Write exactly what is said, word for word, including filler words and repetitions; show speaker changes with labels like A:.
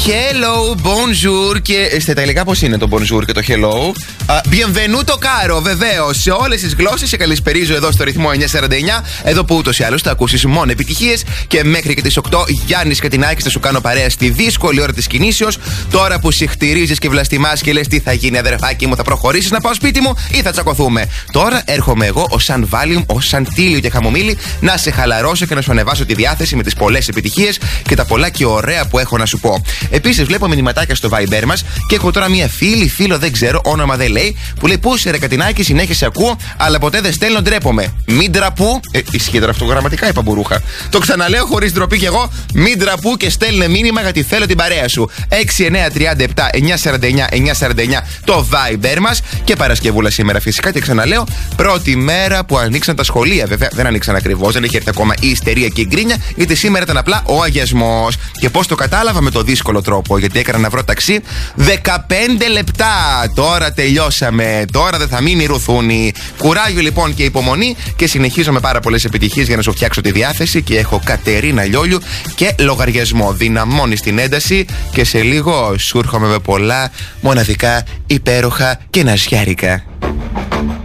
A: Hello, bonjour και στα ιταλικά πώς είναι το bonjour και το hello? Uh, bienvenuto caro, βεβαίως. Σε όλες τις γλώσσες σε καλησπερίζω εδώ στο ρυθμό εννιακόσια σαράντα εννιά. Εδώ που ούτως ή άλλως θα ακούσεις μόνο επιτυχίες. Και μέχρι και τις οκτώ Γιάννης Κατινάκης θα σου κάνω παρέα στη δύσκολη ώρα της κινήσεως. Τώρα που συχτηρίζεις και βλαστημάς και λες τι θα γίνει, αδερφάκι μου, θα προχωρήσεις να πάω σπίτι μου ή θα τσακωθούμε? Τώρα έρχομαι εγώ ως σαν Valium, ως σαν Τίλιο και Χαμομήλι να σε χαλαρώσω και να σου ανεβάσω τη διάθεση με τις πολλές επιτυχίες και τα πολλά και ωραία που έχω να σου πω. Επίσης, βλέπω μηνυματάκια στο Viber μας και έχω τώρα μία φίλη, φίλο δεν ξέρω, όνομα δεν λέει, που λέει: Πού σε ρε Κατινάκη, συνέχεια σε ακούω, αλλά ποτέ δεν στέλνω, ντρέπομαι. Μην ντραπού. Ε, ισχύει τώρα αυτό γραμματικά, είπα μπουρούχα. Το ξαναλέω χωρίς ντροπή κι εγώ. Μην ντραπού και στέλνε μήνυμα γιατί θέλω την παρέα σου. έξι εννιά τρία επτά εννιακόσια σαράντα εννιά εννιακόσια σαράντα εννιά το Viber μας. Και Παρασκευούλα σήμερα φυσικά και ξαναλέω, πρώτη μέρα που ανοίξαν τα σχολεία. Βέβαια δεν ανοίξαν ακριβώς, δεν έχει έρθει ακόμα η ιστερία και η γκρίνια, γιατί σήμερα ήταν απλά ο αγιασμός. Και πώς το κατάλαβα? Με το δύσκολο τρόπο, γιατί έκανα να βρω ταξί δεκαπέντε λεπτά. Τώρα τελειώσαμε. Τώρα δεν θα μείνει ρουθούνη. Κουράγιο λοιπόν και υπομονή. Και συνεχίζω με πάρα πολλές επιτυχίες για να σου φτιάξω τη διάθεση. Και έχω Κατερίνα Λιόλιου και λογαριασμό. Δυναμώνεις την ένταση. Και σε λίγο σου έρχομαι με πολλά μοναδικά, υπέροχα και ναζιάρικα.